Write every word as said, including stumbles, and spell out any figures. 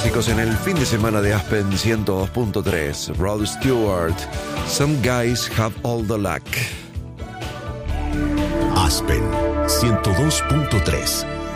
clásicos en el fin de semana de Aspen ciento dos punto tres. Rod Stewart, Some Guys Have All the Luck. Aspen ciento dos punto tres.